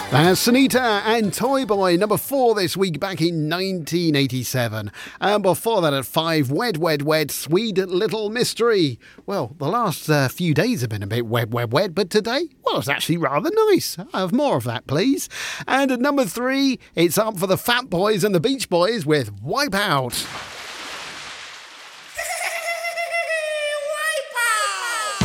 That's Sunita and Toy Boy, number 4 this week, back in 1987. And before that at 5, Wed, Wed, Wed, Sweet Little Mystery. Well, the last few days have been a bit wed, wed, wed, but today, well, it's actually rather nice. I'll have more of that, please. And at number 3, it's up for the Fat Boys and the Beach Boys with Wipeout.